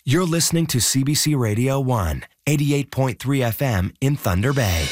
You're listening to CBC Radio 1, 88.3 FM in Thunder Bay.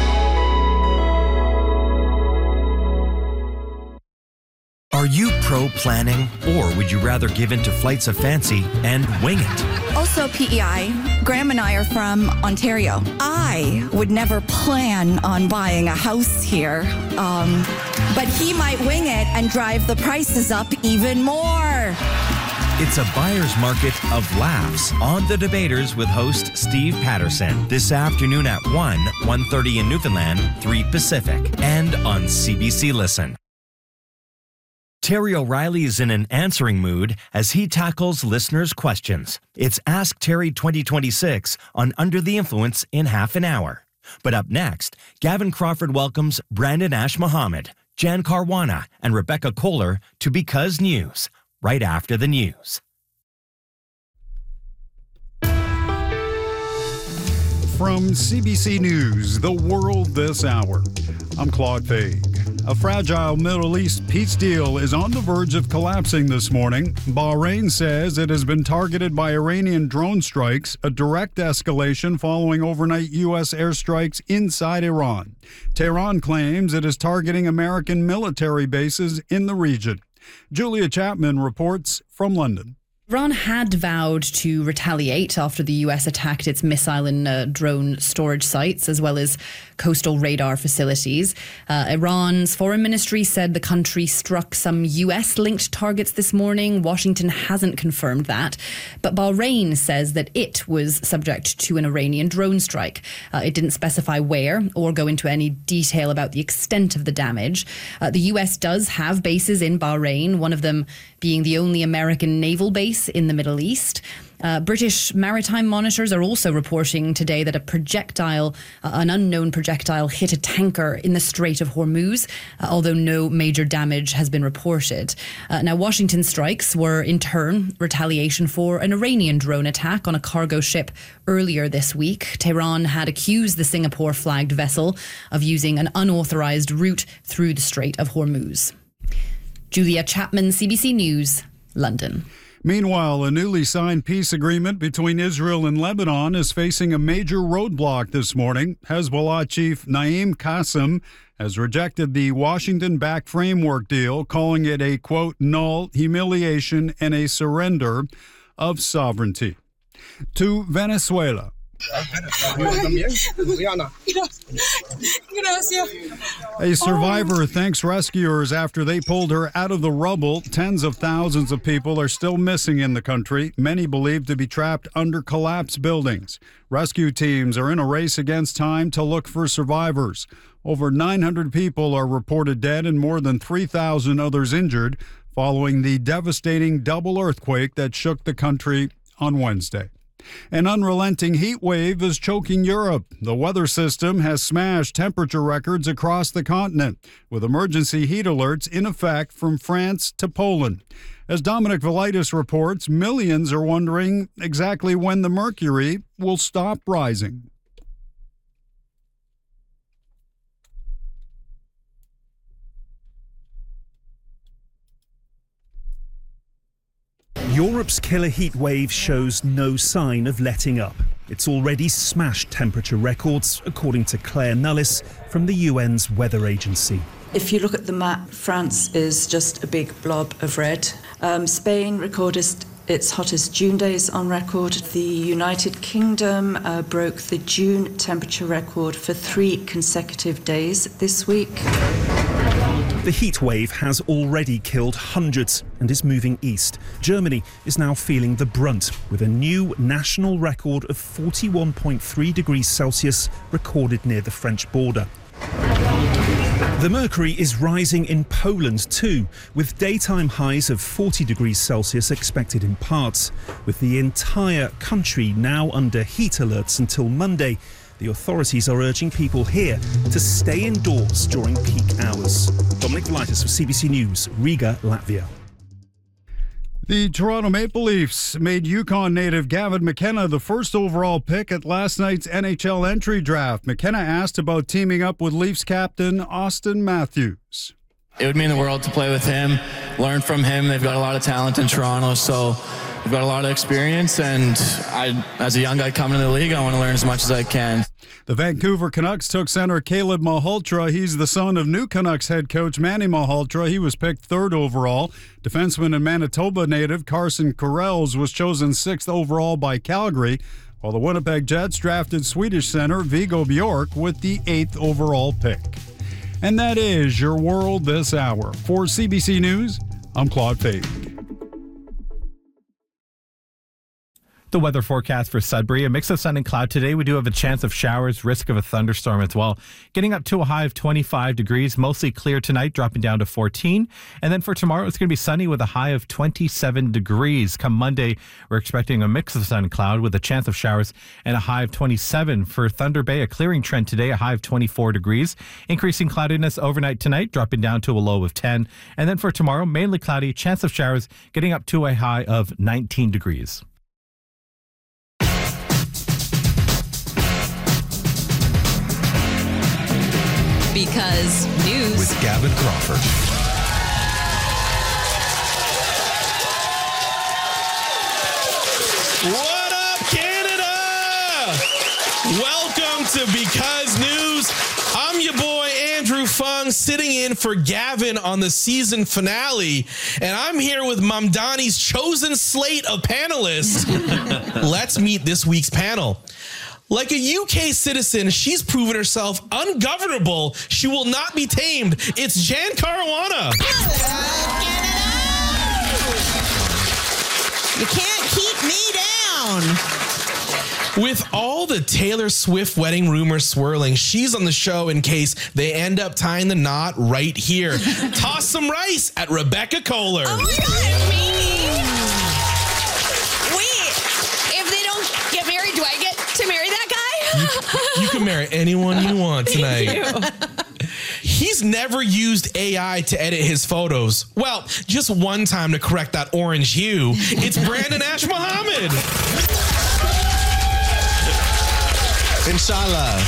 Are you pro-planning, or would you rather give in to flights of fancy and wing it? Also PEI, Graham and I are from Ontario. I would never plan on buying a house here, but he might wing it and drive the prices up even more. It's a buyer's market of laughs on The Debaters with host Steve Patterson this afternoon at 1:30 in Newfoundland, 3 Pacific, and on CBC Listen. Terry O'Reilly is in an answering mood as he tackles listeners' questions. It's Ask Terry 2026 on Under the Influence in half an hour. But up next, Gavin Crawford welcomes Brandon Ash Mohammed, Jan Caruana, and Rebecca Kohler to Because News, right after the news. From CBC News, The World This Hour, I'm Claude Faig. A fragile Middle East peace deal is on the verge of collapsing this morning. Bahrain says it has been targeted by Iranian drone strikes, a direct escalation following overnight U.S. airstrikes inside Iran. Tehran claims it is targeting American military bases in the region. Julia Chapman reports from London. Iran had vowed to retaliate after the US attacked its missile and drone storage sites, as well as coastal radar facilities. Iran's foreign ministry said the country struck some US-linked targets this morning. Washington hasn't confirmed that. But Bahrain says that it was subject to an Iranian drone strike. It didn't specify where or go into any detail about the extent of the damage. The US does have bases in Bahrain, one of them being the only American naval base in the Middle East. British maritime monitors are also reporting today that an unknown projectile hit a tanker in the Strait of Hormuz, although no major damage has been reported. Now, Washington strikes were in turn retaliation for an Iranian drone attack on a cargo ship earlier this week. Tehran had accused the Singapore-flagged vessel of using an unauthorized route through the Strait of Hormuz. Julia Chapman, CBC News, London. Meanwhile, a newly signed peace agreement between Israel and Lebanon is facing a major roadblock this morning. Hezbollah chief Naim Qassem has rejected the Washington-backed framework deal, calling it a, quote, null, humiliation, and a surrender of sovereignty. To Venezuela. A survivor thanks rescuers after they pulled her out of the rubble. Tens of thousands of people are still missing in the country, many believed to be trapped under collapsed buildings. Rescue teams are in a race against time to look for survivors. Over 900 people are reported dead and more than 3,000 others injured following the devastating double earthquake that shook the country on Wednesday. An unrelenting heat wave is choking Europe. The weather system has smashed temperature records across the continent, with emergency heat alerts in effect from France to Poland. As Dominic Velitis reports, millions are wondering exactly when the mercury will stop rising. Europe's killer heat wave shows no sign of letting up. It's already smashed temperature records, according to Claire Nullis from the UN's weather agency. If you look at the map, France is just a big blob of red. Spain recorded its hottest June days on record. The United Kingdom broke the June temperature record for 3 consecutive days this week. The heat wave has already killed hundreds and is moving east. Germany is now feeling the brunt, with a new national record of 41.3 degrees Celsius recorded near the French border. The mercury is rising in Poland too, with daytime highs of 40 degrees Celsius expected in parts. With the entire country now under heat alerts until Monday, the authorities are urging people here to stay indoors during peak hours. Dominic Velitis for CBC News, Riga, Latvia. The Toronto Maple Leafs made Yukon native Gavin McKenna the first overall pick at last night's NHL entry draft. McKenna asked about teaming up with Leafs captain Auston Matthews. It would mean the world to play with him, learn from him. They've got a lot of talent in Toronto, so I've got a lot of experience, and as a young guy coming into the league, I want to learn as much as I can. The Vancouver Canucks took center Caleb Malhotra. He's the son of new Canucks head coach Manny Malhotra. He was picked 3rd overall. Defenseman and Manitoba native Carson Corrales was chosen 6th overall by Calgary, while the Winnipeg Jets drafted Swedish center Viggo Bjork with the 8th overall pick. And that is your world this hour. For CBC News, I'm Claude Fade. The weather forecast for Sudbury, a mix of sun and cloud today. We do have a chance of showers, risk of a thunderstorm as well. Getting up to a high of 25 degrees, mostly clear tonight, dropping down to 14. And then for tomorrow, it's going to be sunny with a high of 27 degrees. Come Monday, we're expecting a mix of sun and cloud with a chance of showers and a high of 27. For Thunder Bay, a clearing trend today, a high of 24 degrees. Increasing cloudiness overnight tonight, dropping down to a low of 10. And then for tomorrow, mainly cloudy, chance of showers, getting up to a high of 19 degrees. Because news with Gavin Crawford. What up, Canada? Welcome to Because News. I'm your boy, Andrew Fung, sitting in for Gavin on the season finale. And I'm here with Mamdani's chosen slate of panelists. Let's meet this week's panel. Like a UK citizen, she's proven herself ungovernable. She will not be tamed. It's Jan Caruana. Hello, Canada. You can't keep me down. With all the Taylor Swift wedding rumors swirling, she's on the show in case they end up tying the knot right here. Toss some rice at Rebecca Kohler. Oh, my God, me? Wait, if they don't get married, do I get to marry that guy? You can marry anyone you want tonight. He's never used AI to edit his photos. Well, just one time to correct that orange hue. It's Brandon Ash Mohammed. Inshallah.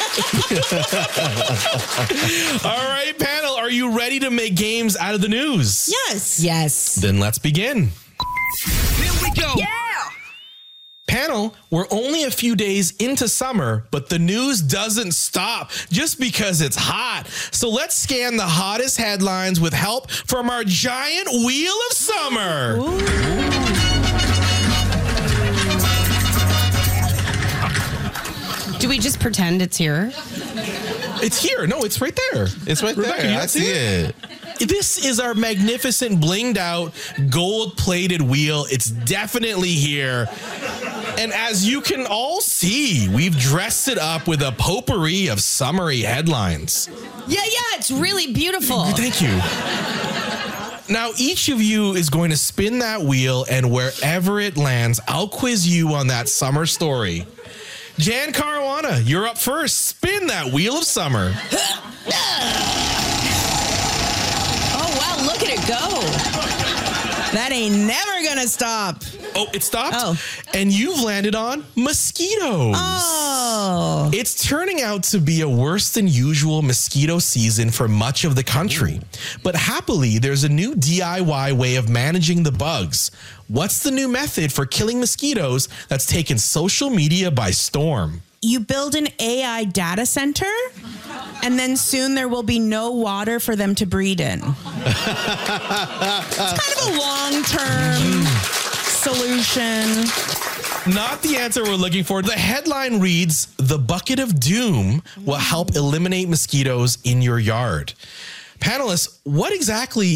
All right, panel, are you ready to make games out of the news? Yes. Yes. Then let's begin. Here we go. Yeah. Panel, we're only a few days into summer, but the news doesn't stop just because it's hot. So let's scan the hottest headlines with help from our giant wheel of summer. Do we just pretend it's here? It's here. No, it's right there. It's right Rebecca, there. I see it. This is our magnificent, blinged out, gold-plated wheel. It's definitely here. And as you can all see, we've dressed it up with a potpourri of summery headlines. Yeah, it's really beautiful. Thank you. Now, each of you is going to spin that wheel, and wherever it lands, I'll quiz you on that summer story. Jan Caruana, you're up first. Spin that wheel of summer. Oh, wow, look at it go. That ain't never gonna stop. Oh, it stopped? Oh. And you've landed on mosquitoes. Oh. It's turning out to be a worse than usual mosquito season for much of the country. But happily, there's a new DIY way of managing the bugs. What's the new method for killing mosquitoes that's taken social media by storm? You build an AI data center, and then soon there will be no water for them to breed in. It's kind of a long-term solution. Not the answer we're looking for. The headline reads, "The bucket of doom will help eliminate mosquitoes in your yard." Panelists, what exactly